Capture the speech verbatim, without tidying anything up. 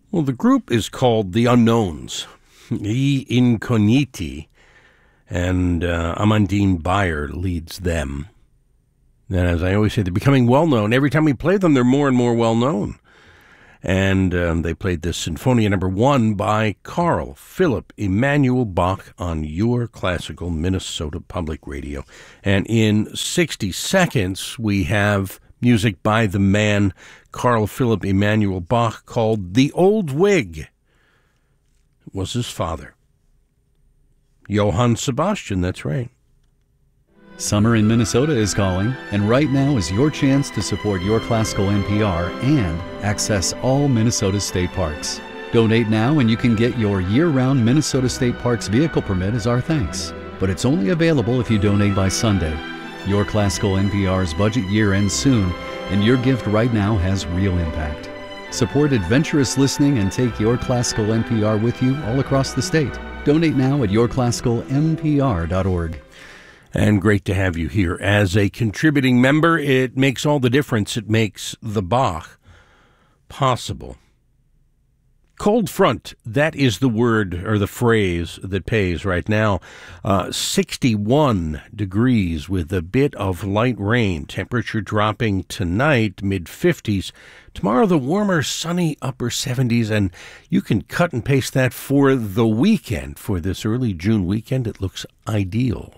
Well, the group is called The Unknowns, I Incogniti, and uh, Amandine Bayer leads them. And as I always say, they're becoming well-known. Every time we play them, they're more and more well-known. And um, they played this Sinfonia number one by Carl Philipp Emanuel Bach on your classical Minnesota Public Radio. And in sixty seconds, we have music by the man Carl Philipp Emanuel Bach called The Old Wig. It was his father. Johann Sebastian, that's right. Summer in Minnesota is calling, and right now is your chance to support Your Classical N P R and access all Minnesota state parks. Donate now and you can get your year-round Minnesota State Parks vehicle permit as our thanks. But it's only available if you donate by Sunday. Your Classical N P R's budget year ends soon, and your gift right now has real impact. Support adventurous listening and take Your Classical N P R with you all across the state. Donate now at your classical n p r dot org. And great to have you here as a contributing member. It makes all the difference. It makes the Bach possible. Cold front, that is the word or the phrase that pays right now. Uh, sixty-one degrees with a bit of light rain. Temperature dropping tonight, mid fifties. Tomorrow, the warmer, sunny upper seventies. And you can cut and paste that for the weekend. For this early June weekend, it looks ideal.